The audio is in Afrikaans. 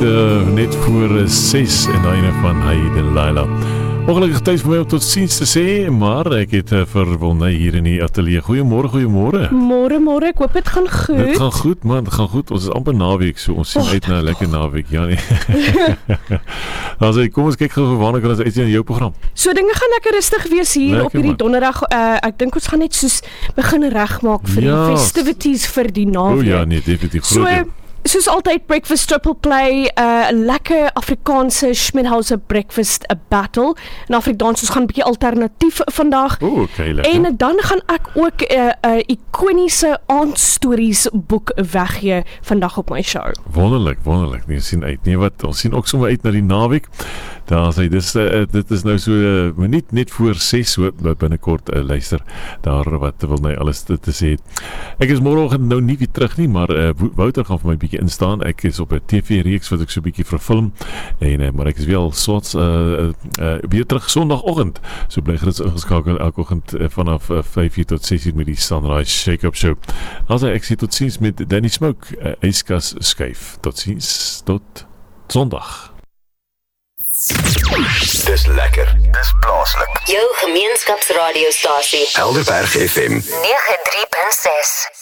Net voor 6 en einde van Hey Delilah. Ongelukkig tyd vir my om tot ziens te sê, maar ek het vir Wilney hier in die atelier. Goeiemôre. Môre, ek hoop dit gaan goed. Dit gaan goed man, dit gaan goed. Ons is amper naweek, so ons sien uit na 'n lekker naweek, ja nie. Kom ons kyk gou waarna kan ons uit in jou program. So dinge gaan lekker rustig wees hier lekker, op hierdie man. Donderdag. Ek dink ons gaan net soos begin regmaak vir die festivities vir die naweek. Ja, nee, definitief groot. Soos altyd, breakfast triple play, lekker Afrikaanse Schmidhauser breakfast battle. In Afrikaans, ons gaan 'n bietjie alternatief vandag. Okay, lekker. En dan gaan ek ook 'n ikoniese aandstories boek weggee vandag op my show. Wonderlik. Nee, sien uit. Nee, wat ons sien ook sommer uit na die naweek. Daar sê dit is nou so 'n minuut net voor 6 so binnekort luister daar wat wil my alles te sê het. Ek is môreoggend nou nie weer terug nie, maar Wouter gaan vir my bietjie instaan. Ek is op 'n TV-reeks wat ek so 'n bietjie verfilm en maar ek is wel soort weer terug Sondagoggend. So bly gerus ingeskakel elke oggend vanaf 5:00 tot 6:00 met die Sunrise Shake-up Show. Also ek sê tot ziens met Danny Smoke, yskas skuif. Tot ziens, tot Sondag. Dis lekker, dis plaaslik. Jou gemeenskapsradiostasie Helderberg FM 93.6